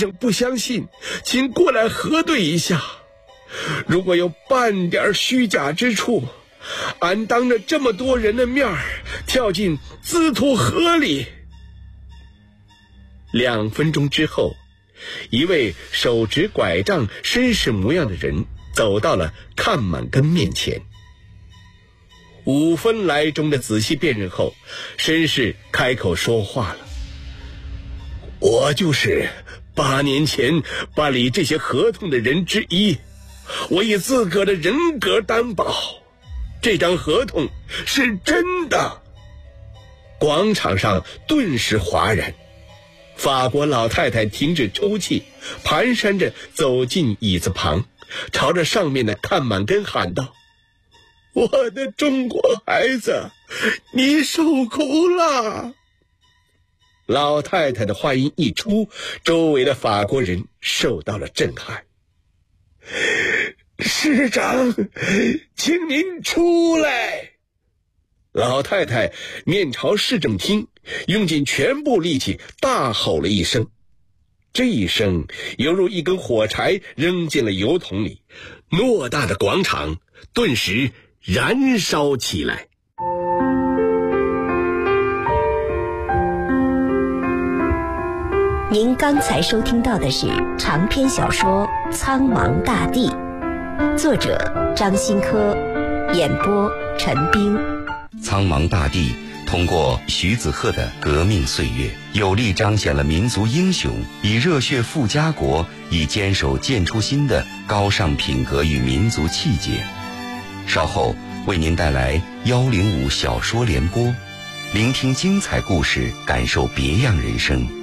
生不相信，请过来核对一下。如果有半点虚假之处，俺当着这么多人的面跳进淄图河里。2分钟之后，一位手执拐杖绅士模样的人走到了看满根面前。5分来钟的仔细辨认后，绅士开口说话了：我就是8年前办理这些合同的人之一，我以自个的人格担保，这张合同是真的。广场上顿时哗然，法国老太太停止抽泣，蹒跚着走进椅子旁，朝着上面的看满根喊道：我的中国孩子，你受苦了。老太太的话音一出，周围的法国人受到了震撼。市长，请您出来。老太太面朝市政厅，用尽全部力气大吼了一声，这一声犹如一根火柴扔进了油桶里，偌大的广场顿时燃烧起来。 您刚才收听到的是长篇小说《苍茫大地》，作者张新科，演播陈冰。 苍茫大地通过徐子鹤的革命岁月，有力彰显了民族英雄以热血赴家国，以坚守建初心的高尚品格与民族气节。稍后为您带来105小说联播，聆听精彩故事，感受别样人生。